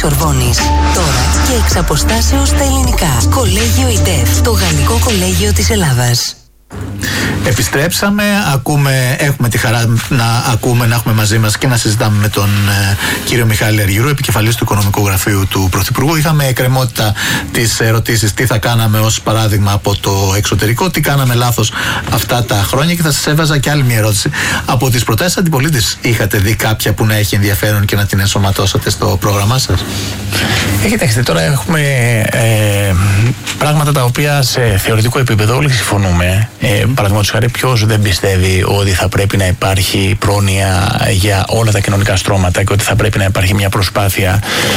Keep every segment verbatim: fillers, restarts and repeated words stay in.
Σορβόνης. Τώρα και εξ αποστάσεως στα ελληνικά. Κολέγιο ΙΝΤΕΦ, το Γαλλικό Κολέγιο της Ελλάδας. Επιστρέψαμε, ακούμε, έχουμε τη χαρά να ακούμε, να έχουμε μαζί μας και να συζητάμε με τον ε, κύριο Μιχάλη Αργυρού, επικεφαλής του Οικονομικού Γραφείου του Πρωθυπουργού. Είχαμε εκκρεμότητα τις ερωτήσεις, τι θα κάναμε ως παράδειγμα από το εξωτερικό, τι κάναμε λάθος αυτά τα χρόνια, και θα σας έβαζα και άλλη μια ερώτηση. Από τις προτάσεις αντιπολίτευσης είχατε δει κάποια που να έχει ενδιαφέρον και να την ενσωματώσατε στο πρόγραμμά σας? Ε, κοιτάξτε, τώρα έχουμε ε, πράγματα τα οποία σε θεωρητικό επίπεδο όλοι συμφωνούμε. Ε, Παραδείγματος χάρη, ποιος δεν πιστεύει ότι θα πρέπει να υπάρχει πρόνοια για όλα τα κοινωνικά στρώματα και ότι θα πρέπει να υπάρχει μια προσπάθεια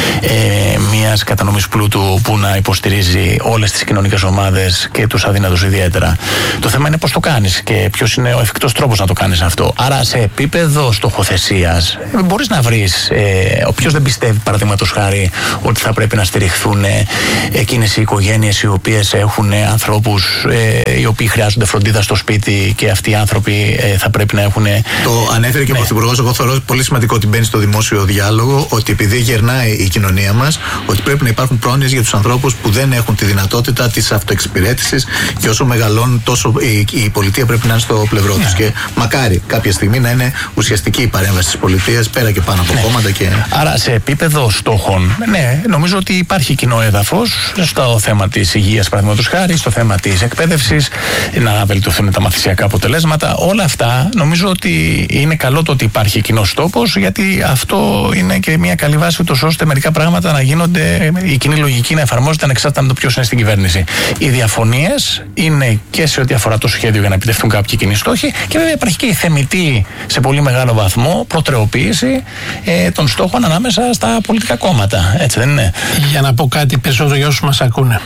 ε, μιας κατανομής πλούτου που να υποστηρίζει όλες τις κοινωνικές ομάδες και τους αδύνατους ιδιαίτερα. Το θέμα είναι πώς το κάνεις και ποιος είναι ο εφικτός τρόπος να το κάνεις αυτό. Άρα, σε επίπεδο στοχοθεσίας, μπορείς να βρεις ε, όποιος δεν πιστεύει, παραδείγματος χάρη, ότι θα πρέπει να στηριχθούν ε, εκείνες οι οικογένειες οι οποίες έχουν ε, ανθρώπους ε, οι οποίοι χρειάζονται φροντίδα στο σπίτι και αυτοί οι άνθρωποι ε, θα πρέπει να έχουν. Το ανέφερε και ναι. ο Πρωθυπουργός. Εγώ θεωρώ πολύ σημαντικό ότι μπαίνει στο δημόσιο διάλογο, ότι επειδή γερνάει η κοινωνία μας, ότι πρέπει να υπάρχουν πρόνοιες για τους ανθρώπους που δεν έχουν τη δυνατότητα της αυτοεξυπηρέτησης, και όσο μεγαλώνουν, τόσο η, η πολιτεία πρέπει να είναι στο πλευρό τους. Ναι. Και μακάρι κάποια στιγμή να είναι ουσιαστική η παρέμβαση της πολιτείας πέρα και πάνω από ναι. κόμματα. Και... Άρα, σε επίπεδο στόχων, ναι, νομίζω ότι υπάρχει κοινό έδαφος στο θέμα της υγείας, παραδείγματος χάρη, στο θέμα της εκπαίδευσης, να βελτιωθούν τα μαθησιακά αποτελέσματα. Όλα αυτά νομίζω ότι είναι καλό το ότι υπάρχει κοινός τόπος, γιατί αυτό είναι και μια καλή βάση, ούτως ώστε μερικά πράγματα να γίνονται, η κοινή λογική να εφαρμόζεται ανεξάρτητα με το ποιος είναι στην κυβέρνηση. Οι διαφωνίες είναι και σε ό,τι αφορά το σχέδιο για να επιτευχθούν κάποιοι κοινοί στόχοι, και βέβαια υπάρχει και η θεμιτή σε πολύ μεγάλο βαθμό προτρεοποίηση ε, των στόχων ανάμεσα στα πολιτικά κόμματα. Έτσι δεν είναι? Για να πω κάτι περισσότερο για όσους μας ακούνε.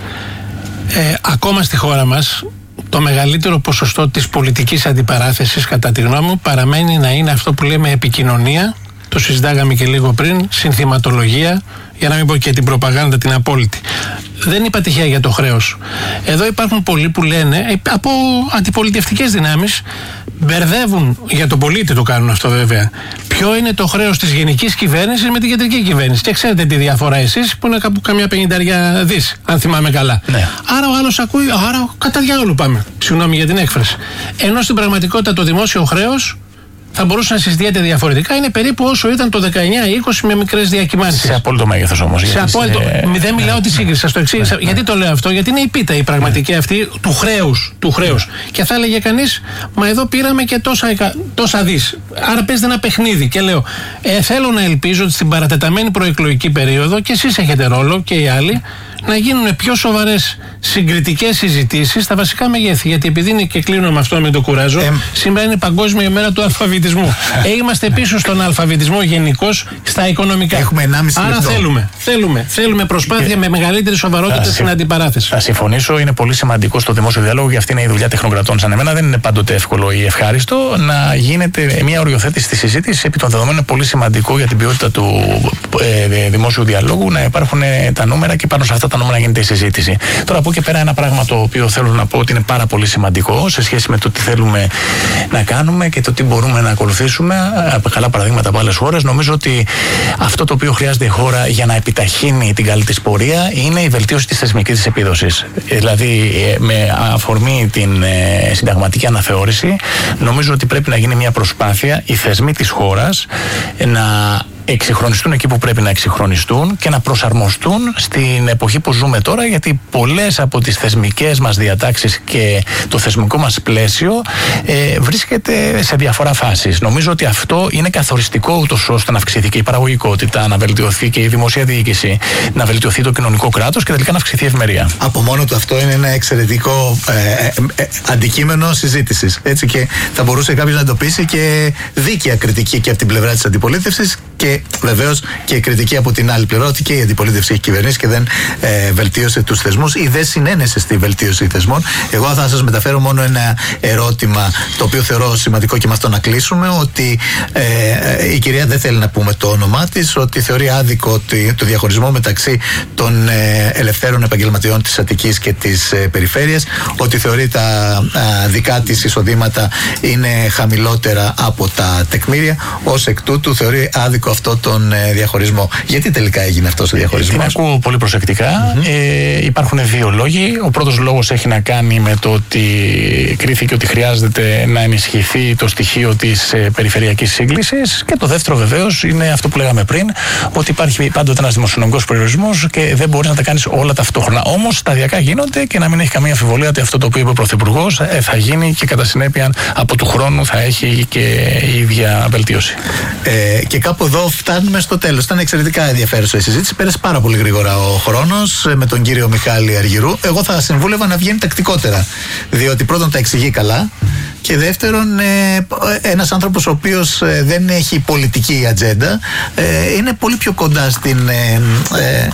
Ε, ακόμα στη χώρα μας, το μεγαλύτερο ποσοστό της πολιτικής αντιπαράθεσης, κατά τη γνώμη μου, παραμένει να είναι αυτό που λέμε επικοινωνία. Το συζητάγαμε και λίγο πριν, συνθηματολογία, για να μην πω και την προπαγάνδα την απόλυτη. Δεν είπα τυχαία για το χρέος. Εδώ υπάρχουν πολλοί που λένε, από αντιπολιτευτικές δυνάμεις, μπερδεύουν, για τον πολίτη το κάνουν αυτό βέβαια, ποιο είναι το χρέος της γενικής κυβέρνησης με την κεντρική κυβέρνηση. Και ξέρετε τη διαφορά εσείς, που είναι κάπου καμιά πενηνταριά δις, αν θυμάμαι καλά. Ναι. Άρα ο άλλος ακούει, άρα κατά διάολο πάμε. Συγγνώμη για την έκφραση. Ενώ στην πραγματικότητα το δημόσιο χρέος θα μπορούσε να συζητιέται διαφορετικά. Είναι περίπου όσο ήταν το δεκαεννιά είκοσι, με μικρές διακυμάνσεις. Σε απόλυτο μέγεθος όμως. Σε απόλυτο. Ε... Δεν μιλάω τη σύγκριση, σας το εξήγησα. Ναι. Γιατί το λέω αυτό? Γιατί είναι η πίτα η πραγματική ναι. αυτή του χρέους. Του χρέους. Ναι. Και θα έλεγε κανείς, μα εδώ πήραμε και τόσα, τόσα δις. Άρα παίζεται ένα παιχνίδι. Και λέω, ε, θέλω να ελπίζω ότι στην παρατεταμένη προεκλογική περίοδο, και εσείς έχετε ρόλο και οι άλλοι, να γίνουν πιο σοβαρές συγκριτικές συζητήσεις στα βασικά μεγέθη. Γιατί επειδή είναι, και κλείνω με αυτό, μην το κουράζω, ε, σήμερα είναι Παγκόσμια ημέρα του αλφαβητισμού. ε, είμαστε πίσω στον αλφαβητισμό γενικώς, στα οικονομικά. Έχουμε ενάμιση Άρα λεπτό. θέλουμε, θέλουμε, θέλουμε προσπάθεια και με μεγαλύτερη σοβαρότητα θα στην αντιπαράθεση. Θα συμφωνήσω, είναι πολύ σημαντικό στο δημόσιο διάλογο, και αυτή είναι η δουλειά τεχνοκρατών σαν εμένα. Δεν είναι πάντοτε εύκολο ή ευχάριστο να γίνεται μια οριοθέτηση στη συζήτηση. Επί των δεδομένων είναι πολύ σημαντικό για την ποιότητα του ε, δημόσιου διαλόγου να υπάρχουν ε, τα νούμερα, και πάνω σε αυτά τα νούμερα γίνεται η συζήτηση. Τώρα, από εκεί και πέρα, ένα πράγμα το οποίο θέλω να πω ότι είναι πάρα πολύ σημαντικό σε σχέση με το τι θέλουμε να κάνουμε και το τι μπορούμε να ακολουθήσουμε από καλά παραδείγματα από άλλες χώρες. Νομίζω ότι αυτό το οποίο χρειάζεται η χώρα για να επιταχύνει την καλή της πορεία είναι η βελτίωση της θεσμικής της επίδοσης. Δηλαδή, με αφορμή την ε, συνταγματική αναθεώρηση, νομίζω ότι πρέπει να γίνει μια προσπάθεια οι θεσμοί της χώρας να εξυγχρονιστούν εκεί που πρέπει να εξυγχρονιστούν και να προσαρμοστούν στην εποχή που ζούμε τώρα, γιατί πολλές από τις θεσμικές μας διατάξεις και το θεσμικό μας πλαίσιο ε, βρίσκεται σε διαφορά φάσεις. Νομίζω ότι αυτό είναι καθοριστικό, ούτως ώστε να αυξηθεί και η παραγωγικότητα, να βελτιωθεί και η δημοσία διοίκηση, να βελτιωθεί το κοινωνικό κράτος και τελικά να αυξηθεί η ευημερία. Από μόνο του αυτό είναι ένα εξαιρετικό ε, ε, ε, αντικείμενο συζήτησης. Έτσι, και θα μπορούσε κάποιος να εντοπίσει και δίκαια κριτική και από την πλευρά της αντιπολίτευσης, και βεβαίως και κριτική από την άλλη πλευρά, ότι και η αντιπολίτευση έχει κυβερνήσει και δεν ε, βελτίωσε τους θεσμούς ή δεν συνένεσε στη βελτίωση θεσμών. Εγώ θα σας μεταφέρω μόνο ένα ερώτημα, το οποίο θεωρώ σημαντικό και με αυτό να κλείσουμε, ότι ε, ε, η κυρία, δεν θέλει να πούμε το όνομά της, ότι θεωρεί άδικο ότι το διαχωρισμό μεταξύ των ε, ελευθέρων επαγγελματιών της Αττικής και της ε, περιφέρειας, ότι θεωρεί τα ε, δικά της εισοδήματα είναι χαμηλότερα από τα τεκμήρια. Ως εκ τούτου θεωρεί άδικο άδικο αυτό τον ε, διαχωρισμό. Γιατί τελικά έγινε αυτός ο διαχωρισμός? Την ακούω πολύ προσεκτικά. Mm-hmm. Ε, υπάρχουν δύο λόγοι. Ο πρώτος λόγος έχει να κάνει με το ότι κρίθηκε ότι χρειάζεται να ενισχυθεί το στοιχείο της ε, περιφερειακής σύγκλησης. Και το δεύτερο βεβαίως είναι αυτό που λέγαμε πριν, ότι υπάρχει πάντοτε ένας δημοσιονομικός περιορισμός και δεν μπορείς να τα κάνεις όλα ταυτόχρονα. Όμως σταδιακά γίνονται και να μην έχει καμία αμφιβολία ότι αυτό το οποίο είπε ο Πρωθυπουργός ε, θα γίνει και κατά συνέπεια από του χρόνου θα έχει και η ίδια βελτίωση. Ε, και κάπου εδώ φτάνουμε στο τέλος. Ήταν εξαιρετικά ενδιαφέρουσα η συζήτηση. Πέρασε πάρα πολύ γρήγορα ο χρόνος με τον κύριο Μιχάλη Αργυρού. Εγώ θα συμβούλευα να βγαίνει τακτικότερα. Διότι πρώτον τα εξηγεί καλά. Και δεύτερον, ε, ένας άνθρωπος ο οποίος ε, δεν έχει πολιτική ατζέντα, ε, είναι πολύ πιο κοντά στην, ε, ε,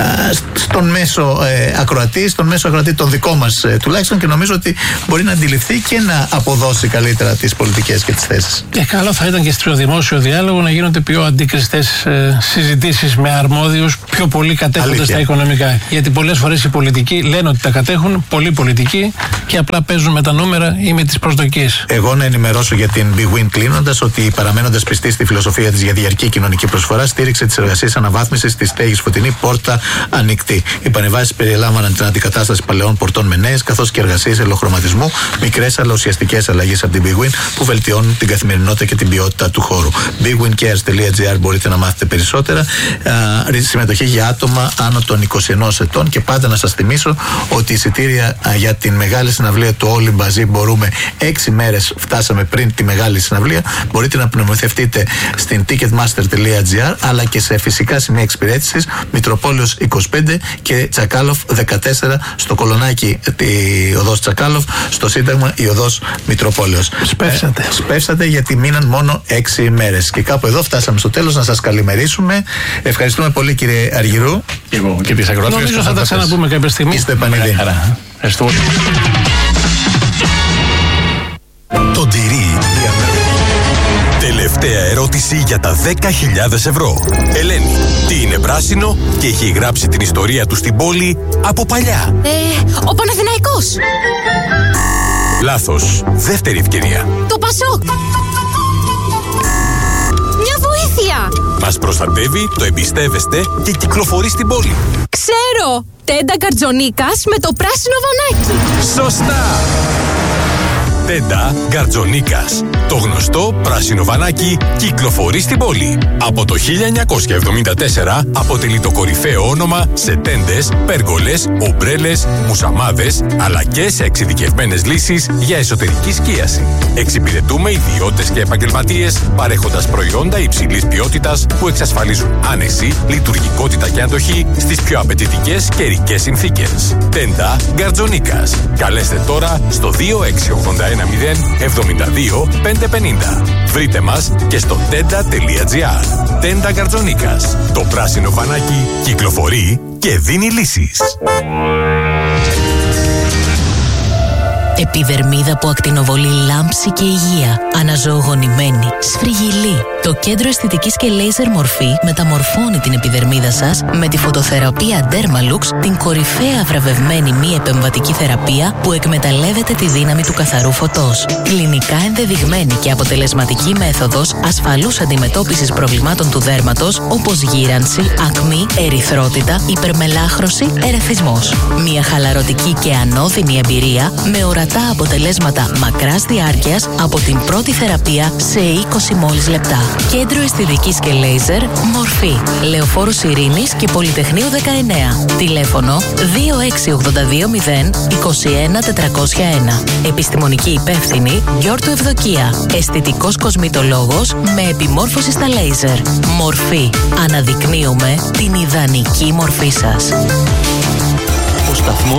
στον μέσο ε, ακροατή, στον μέσο ακροατή τον δικό μας ε, τουλάχιστον, και νομίζω ότι μπορεί να αντιληφθεί και να αποδώσει καλύτερα τις πολιτικές και τις θέσεις. Και καλό θα ήταν και στο δημόσιο διάλογο να γίνονται πιο αντίκριστες ε, συζητήσεις με αρμόδιους, πιο πολύ κατέχοντες τα οικονομικά. Γιατί πολλές φορές οι πολιτικοί λένε ότι τα κατέχουν, πολλοί πολιτικοί, και απλά παίζουν με τα νούμερα ή με τις προσδοκίες. Εγώ να ενημερώσω για την Big Win κλείνοντας ότι, παραμένοντας πιστή στη φιλοσοφία της για διαρκή κοινωνική προσφορά, στήριξε τις εργασίες αναβάθμισης της στέγης Φωτεινή πόρτα ανοιχτή. Οι πανεβάσεις περιέλαμβαναν την αντικατάσταση παλαιών πορτών με νέες, καθώς και εργασίες ελοχρωματισμού, μικρές αλλά ουσιαστικές αλλαγές από την Big Win που βελτιώνουν την καθημερινότητα και την ποιότητα του χώρου. big win cares dot gr μπορείτε να μάθετε περισσότερα. Α, συμμετοχή για άτομα άνω των είκοσι ενός ετών, και πάντα να σας θυμίσω ότι εισιτήρια για την μεγάλη συναυλία του Όλοι Μπαζί μπορούμε. Έξι μέρες φτάσαμε πριν τη μεγάλη συναυλία. Μπορείτε να πνευμοθευτείτε στην ticketmaster dot gr, αλλά και σε φυσικά σημεία εξυπηρέτησης Μητροπόλεως είκοσι πέντε και Τσακάλοφ δεκατέσσερα, στο Κολονάκι η οδός Τσακάλοφ, στο Σύνταγμα η οδός Μητροπόλεως. Σπεύσατε. Ε, σπεύσατε γιατί μείναν μόνο έξι μέρες. Και κάπου εδώ φτάσαμε στο τέλος. Να σας καλημερίσουμε. Ευχαριστούμε πολύ, κύριε Αργυρού. Και εγώ και τις ακροατές. Νομίζω θα τα ξαναπούμε κάποια στιγμή. Είστε επανειδή. Ευχαριστώ. Το τυρί. Τελευταία ερώτηση για τα δέκα χιλιάδες ευρώ. Ελένη, τι είναι πράσινο και έχει γράψει την ιστορία του στην πόλη από παλιά? Ε, ο Παναθηναϊκός. Λάθος. Δεύτερη ευκαιρία. Το Πασόκ. Μια βοήθεια. Μας προστατεύει, το εμπιστεύεστε και κυκλοφορεί στην πόλη. Ξέρω. Τέντα Γκαρτζονίκας με το πράσινο βανάκι. Σωστά. Τέντα Γκαρτζονίκας. Το γνωστό πράσινο βανάκι κυκλοφορεί στην πόλη. Από το χίλια εννιακόσια εβδομήντα τέσσερα αποτελεί το κορυφαίο όνομα σε τέντες, πέργολες, ομπρέλες, μουσαμάδες, αλλά και σε εξειδικευμένες λύσεις για εσωτερική σκίαση. Εξυπηρετούμε ιδιώτες και επαγγελματίες, παρέχοντας προϊόντα υψηλής ποιότητας που εξασφαλίζουν άνεση, λειτουργικότητα και αντοχή στις πιο απαιτητικές καιρικές συνθήκες. Τέντα Γκαρτζονίκας. Καλέστε τώρα στο δύο έξι ογδόντα ένα μηδέν εβδομήντα δύο πεντακόσια πενήντα. Βρείτε μας και στο τέντα τελεία gr. Τέντα Γκαρτζονίκας. Το πράσινο βανάκι κυκλοφορεί και δίνει λύσεις. Επιδερμίδα που ακτινοβολεί λάμψη και υγεία. Αναζωογονημένη, σφριγγυλή. Το Κέντρο Αισθητικής και Λέιζερ Μορφή μεταμορφώνει την επιδερμίδα σας με τη φωτοθεραπεία Dermalux, την κορυφαία βραβευμένη μη επεμβατική θεραπεία που εκμεταλλεύεται τη δύναμη του καθαρού φωτός. Κλινικά ενδεδειγμένη και αποτελεσματική μέθοδος ασφαλούς αντιμετώπισης προβλημάτων του δέρματος όπως γύρανση, ακμή, ερυθρότητα, υπερμελάχρωση, ερεθισμός. Μια χαλαρωτική και ανώδυνη εμπειρία με ορατά αποτελέσματα μακράς διάρκειας από την πρώτη θεραπεία σε είκοσι μόλις λεπτά. Κέντρο Αισθητικής και Λέιζερ Μορφή. Λεωφόρους Ειρήνης και Πολυτεχνείου δεκαεννέα. Τηλέφωνο δύο έξι ογδόντα δύο μηδέν είκοσι ένα τετρακόσια ένα. Επιστημονική υπεύθυνη Γιώργου Ευδοκία. Αισθητικός κοσμητολόγος με επιμόρφωση στα λέιζερ. Μορφή. Αναδεικνύουμε την ιδανική μορφή σας. Ο σταθμός